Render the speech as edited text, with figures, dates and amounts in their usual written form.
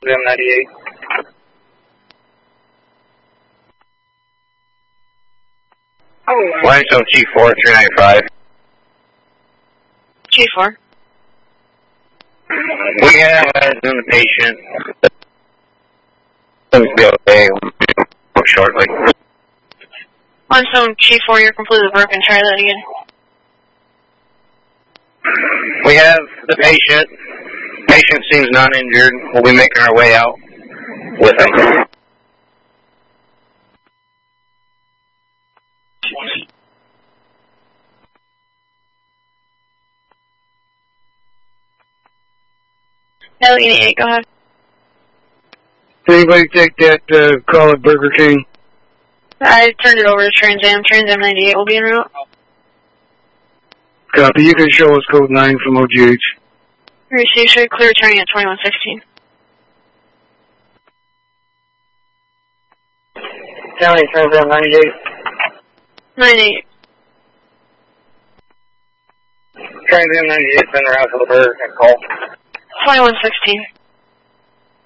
M98. Limestone T4 395. G4. We have the patient. Things be okay shortly. Limestone G4, you're completely broken. Try that again. We have the patient. Patient seems non-injured. We'll be making our way out with him. L88, go ahead. Anybody take that call at Burger King? I turned it over to Trans Am. Trans Am 98 will be en route. Copy. You can show us code 9 from OGH. Receive, should clear returning at 2116. County Trans Am 98. 98. Trans Am 98, send her out to the Burger King call. 2116.